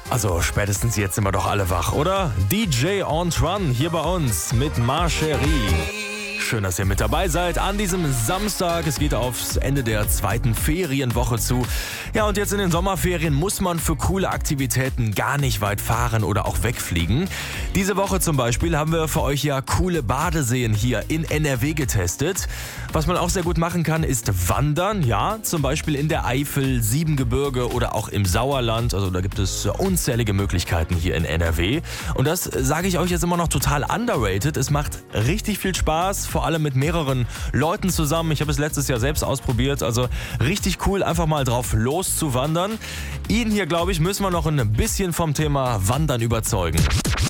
Also spätestens jetzt sind wir doch alle wach, oder? DJ On Run hier bei uns mit Ma Cherie. Schön, dass ihr mit dabei seid an diesem Samstag. Es geht aufs Ende der zweiten Ferienwoche zu. Ja, und jetzt in den Sommerferien muss man für coole Aktivitäten gar nicht weit fahren oder auch wegfliegen. Diese Woche zum Beispiel haben wir für euch ja coole Badeseen hier in NRW getestet. Was man auch sehr gut machen kann, ist wandern. Ja, zum Beispiel in der Eifel, Siebengebirge oder auch im Sauerland. Also da gibt es unzählige Möglichkeiten hier in NRW. Und das sage ich euch jetzt immer noch total underrated. Es macht richtig viel Spaß, vor allem mit mehreren Leuten zusammen. Ich habe es letztes Jahr selbst ausprobiert. Also richtig cool, einfach mal drauf loszuwandern. Ihn hier, glaube ich, müssen wir noch ein bisschen vom Thema Wandern überzeugen.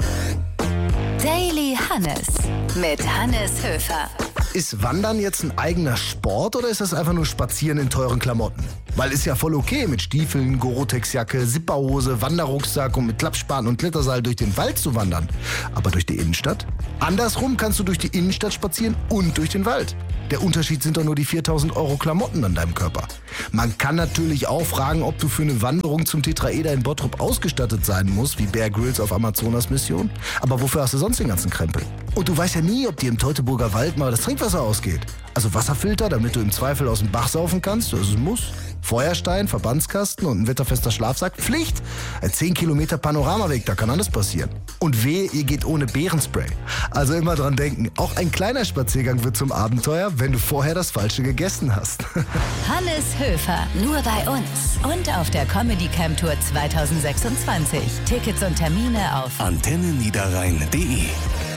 Daily Hannes mit Hannes Höfer. Ist Wandern jetzt ein eigener Sport oder ist das einfach nur Spazieren in teuren Klamotten? Weil ist ja voll okay mit Stiefeln, Gore-Tex-Jacke, Zipperhose, Wanderrucksack und mit Klappspaten und Kletterseil durch den Wald zu wandern. Aber durch die Innenstadt? Andersrum kannst du durch die Innenstadt spazieren und durch den Wald. Der Unterschied sind doch nur die 4.000 € Klamotten an deinem Körper. Man kann natürlich auch fragen, ob du für eine Wanderung zum Tetraeder in Bottrop ausgestattet sein musst, wie Bear Grylls auf Amazonas-Mission. Aber wofür hast du sonst den ganzen Krempel? Und du weißt ja nie, ob dir im Teutoburger Wald mal das Trinkwasser ausgeht. Also Wasserfilter, damit du im Zweifel aus dem Bach saufen kannst, das ist ein Muss. Feuerstein, Verbandskasten und ein wetterfester Schlafsack, Pflicht. Ein 10 Kilometer Panoramaweg, da kann alles passieren. Und wehe, ihr geht ohne Beerenspray. Also immer dran denken, auch ein kleiner Spaziergang wird zum Abenteuer, wenn du vorher das Falsche gegessen hast. Hannes Höfer, nur bei uns und auf der Comedy Camp Tour 2026. Tickets und Termine auf antenneniederrhein.de